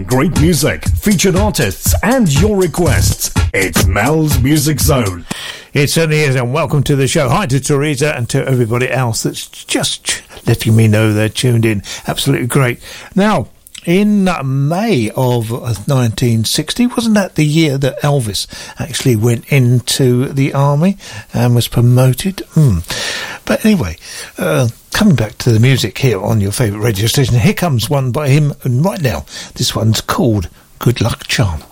great music, featured artists, and your requests. It's Mel's Music Zone. It certainly is, and welcome to the show. Hi to Teresa and to everybody else that's just letting me know they're tuned in. Absolutely great. Now, in May of 1960, wasn't that the year that Elvis actually went into the army and was promoted? But anyway, coming back to the music here on your favourite radio station, here comes one by him, and right now, this one's called Good Luck Charm.